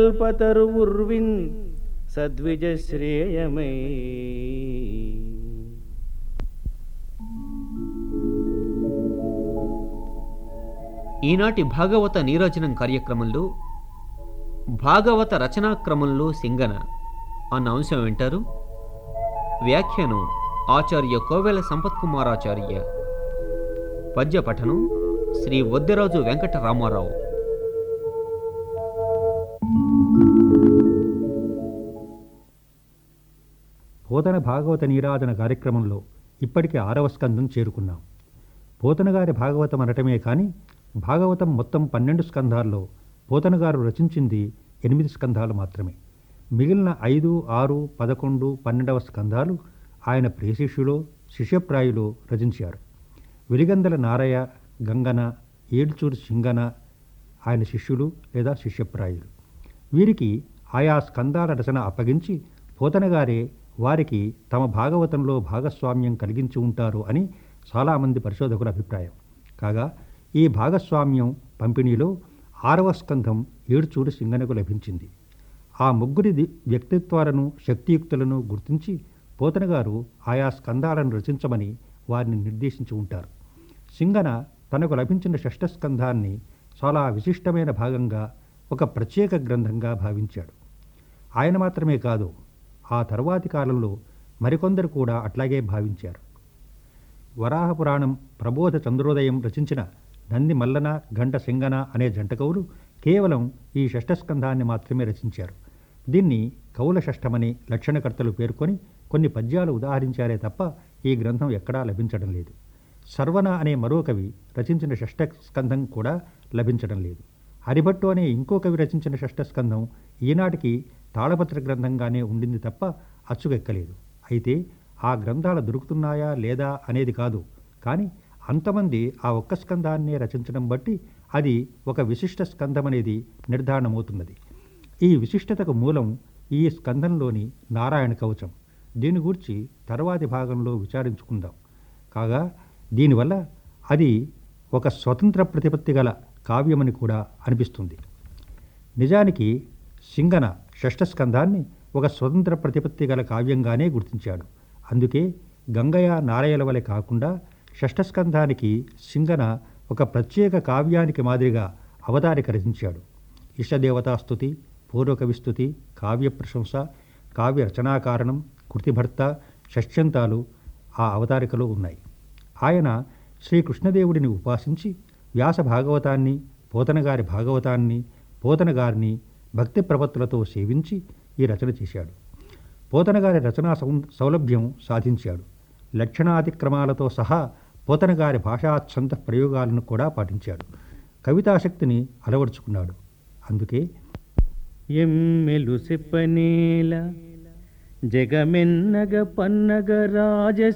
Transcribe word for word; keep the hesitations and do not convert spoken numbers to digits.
కల్పతరు ఉర్విన్ సద్విజ శ్రేయమై. ఈనాటి భాగవత నీరాజనం కార్యక్రమంలో భాగవత రచనాక్రమంలో సింగన అన్న అంశం వింటారు. వ్యాఖ్యానం ఆచార్య కోవెల సంపత్కుమారాచార్య. పద్య పఠనం శ్రీ వద్దెరాజు వెంకట రామారావు. పోతన భాగవత నీరాజన కార్యక్రమంలో ఇప్పటికే ఆరవ స్కందం చేరుకున్నాం. పోతనగారి భాగవతం అనటమే కానీ భాగవతం మొత్తం పన్నెండు స్కంధాల్లో పోతనగారు రచించింది ఎనిమిది స్కంధాలు మాత్రమే. మిగిలిన ఐదు, ఆరు, పదకొండు, పన్నెండవ స్కంధాలు ఆయన ప్రియశిష్యులో శిష్యప్రాయులో రచించారు. వెలిగందల నారయ, గంగన, ఏడ్చూరు సింగన ఆయన శిష్యులు లేదా శిష్యప్రాయులు. వీరికి ఆయా స్కందాల రచన అప్పగించి పోతనగారే వారికి తమ భాగవతంలో భాగస్వామ్యం కలిగించి ఉంటారు అని చాలామంది పరిశోధకుల అభిప్రాయం. కాగా ఈ భాగస్వామ్యం పంపిణీలో ఆరవ స్కంధం ఏడ్చూరు సింగనకు లభించింది. ఆ ముగ్గురి వ్యక్తిత్వాలను, శక్తియుక్తులను గుర్తించి పోతనగారు ఆయా స్కందాలను రచించమని వారిని నిర్దేశించి ఉంటారు. సింగన తనకు లభించిన షష్ఠ స్కంధాన్ని చాలా విశిష్టమైన భాగంగా ఒక ప్రత్యేక గ్రంథంగా భావించాడు. ఆయన మాత్రమే కాదు, ఆ తరువాతి కాలంలో మరికొందరు కూడా అట్లాగే భావించారు. వరాహపురాణం, ప్రబోధ చంద్రోదయం రచించిన నంది మల్లన, గంట సింగన అనే జంట కవులు కేవలం ఈ షష్ఠస్కంధాన్ని మాత్రమే రచించారు. దీన్ని కవుల షష్ఠమని లక్షణకర్తలు పేర్కొని కొన్ని పద్యాలు ఉదాహరించారే తప్ప ఈ గ్రంథం ఎక్కడా లభించడం లేదు. సర్వన అనే మరో కవి రచించిన షష్ఠస్కంధం కూడా లభించడం లేదు. హరిభట్టు అనే ఇంకో కవి రచించిన షష్ఠస్కంధం ఈనాటికి తాళపత్ర గ్రంథంగానే ఉండింది తప్ప అచ్చుకెక్కలేదు. అయితే ఆ గ్రంథాలు దొరుకుతున్నాయా లేదా అనేది కాదు, కానీ అంతమంది ఆ ఒక్క స్కంధాన్నే రచించడం బట్టి అది ఒక విశిష్ట స్కంధం అనేది నిర్ధారణమవుతున్నది. ఈ విశిష్టతకు మూలం ఈ స్కంధంలోని నారాయణ కవచం. దీని గురించి తర్వాతి భాగంలో విచారించుకుందాం. కాగా దీనివల్ల అది ఒక స్వతంత్ర ప్రతిపత్తి గల కావ్యమని కూడా అనిపిస్తుంది. నిజానికి సింగన షష్ఠ స్కంధాన్ని ఒక స్వతంత్ర ప్రతిపత్తి గల కావ్యంగానే గుర్తించాడు. అందుకే గంగయ్య, నారాయణ వలె కాకుండా షష్ఠస్కంధానికి సింగన ఒక ప్రత్యేక కావ్యానికి మాదిరిగా అవతారిక రచించాడు. ఇష్టదేవతాస్తుతి, పూర్వకవిస్తుతి, కావ్య ప్రశంస, కావ్య రచనాకారణం, కృతిభర్త, షష్ఠ్యంతాలు ఆ అవతారికలో ఉన్నాయి. ఆయన శ్రీకృష్ణదేవుడిని ఉపాసించి వ్యాస భాగవతాన్ని, పోతనగారి భాగవతాన్ని, పోతనగారిని భక్తి ప్రపత్తులతో సేవించి ఈ రచన చేశాడు. పోతనగారి రచనా సౌ సౌలభ్యం సాధించాడు. లక్షణాతిక్రమాలతో సహా పోతనగారి భాషాఛంద ప్రయోగాలను కూడా పాటించాడు. కవితాశక్తిని అలవర్చుకున్నాడు. అందుకే ఎమ్మెలు సిప్పనేల జగమెన్నగ పన్నగ రాజ